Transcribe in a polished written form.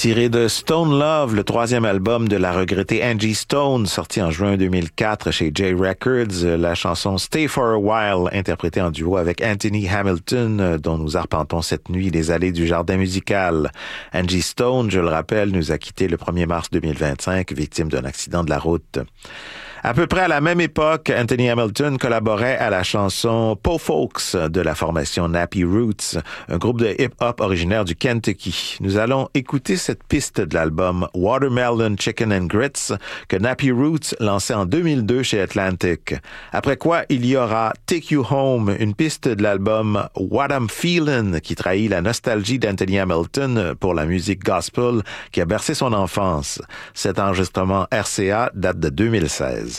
Tiré de Stone Love, le troisième album de la regrettée Angie Stone, sorti en juin 2004 chez J Records, la chanson Stay for a While, interprétée en duo avec Anthony Hamilton, dont nous arpentons cette nuit les allées du jardin musical. Angie Stone, je le rappelle, nous a quittés le 1er mars 2025, victime d'un accident de la route. À peu près à la même époque, Anthony Hamilton collaborait à la chanson Po Folks de la formation Nappy Roots, un groupe de hip-hop originaire du Kentucky. Nous allons écouter cette piste de l'album Watermelon Chicken and Grits que Nappy Roots lançait en 2002 chez Atlantic. Après quoi, il y aura Take You Home, une piste de l'album What I'm Feelin' qui trahit la nostalgie d'Anthony Hamilton pour la musique gospel qui a bercé son enfance. Cet enregistrement RCA date de 2016.